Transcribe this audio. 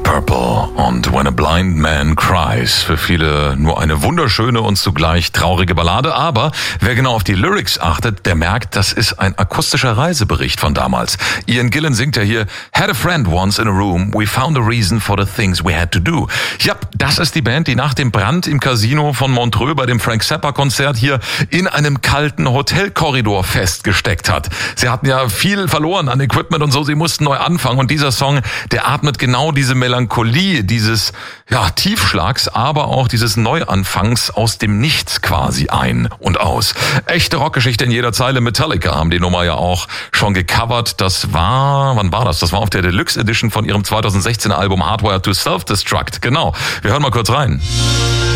Purple und When a Blind Man Cries. Für viele nur eine wunderschöne und zugleich traurige Ballade, aber wer genau auf die Lyrics achtet, der merkt, das ist ein akustischer Reisebericht von damals. Ian Gillan singt ja hier, Had a friend once in a room, we found a reason for the things we had to do. Ja, das ist die Band, die nach dem Brand im Casino von Montreux bei dem Frank Zappa-Konzert hier in einem kalten Hotelkorridor festgesteckt hat. Sie hatten ja viel verloren an Equipment und so, sie mussten neu anfangen und dieser Song, der atmet genau diese Melancholie, dieses Tiefschlags, aber auch dieses Neuanfangs aus dem Nichts quasi ein und aus. Echte Rockgeschichte in jeder Zeile. Metallica haben die Nummer ja auch schon gecovert. Das war, wann war das? Das war auf der Deluxe Edition von ihrem 2016er Album Hardwired to Self-Destruct. Genau. Wir hören mal kurz rein.